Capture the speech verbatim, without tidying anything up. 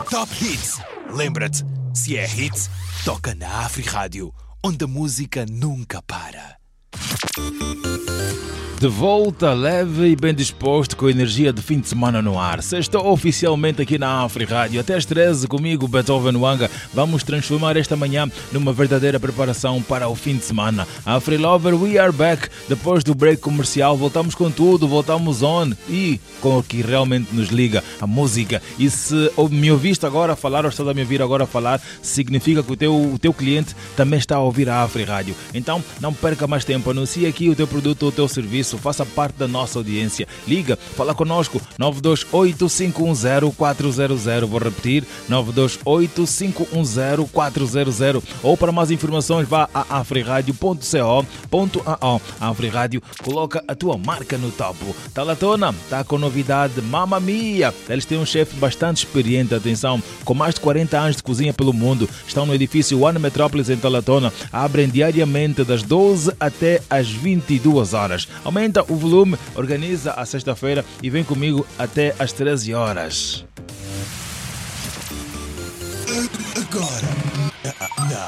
Top Hits. Lembra-te, se é hits, toca na Afri-Rádio, onde a música nunca para. De volta, leve e bem disposto, com energia de fim de semana no ar. Sextou oficialmente aqui na Afri-Rádio. Até às treze, comigo, Beethoven Wanga. Vamos transformar esta manhã numa verdadeira preparação para o fim de semana. Afri-Lover, we are back. Depois do break comercial, voltamos com tudo, voltamos on e com o que realmente nos liga, a música. E se me ouviste agora falar, ou estás a me ouvir agora falar, significa que o teu, o teu cliente também está a ouvir a Afri-Rádio. Então, não perca mais tempo. Anuncie aqui o teu produto ou o teu serviço. Faça parte da nossa audiência. Liga, fala connosco, nove dois oito cinco um zero quatro zero zero. Vou repetir, nove dois oito cinco um zero quatro zero zero. Ou para mais informações, vá a afriradio ponto co ponto a o. A Afri-Rádio coloca a tua marca no topo. Talatona está com novidade, Mamma Mia. Eles têm um chefe bastante experiente, atenção, com mais de quarenta anos de cozinha pelo mundo. Estão no edifício One Metrópolis em Talatona. Abrem diariamente das doze até às vinte e duas horas. Aumenta o volume, organiza a sexta-feira e vem comigo até às treze horas. Agora, na